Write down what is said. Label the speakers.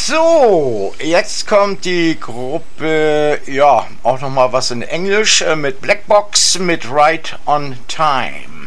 Speaker 1: So, jetzt kommt die Gruppe, ja, auch nochmal was in Englisch mit Blackbox mit Right on Time.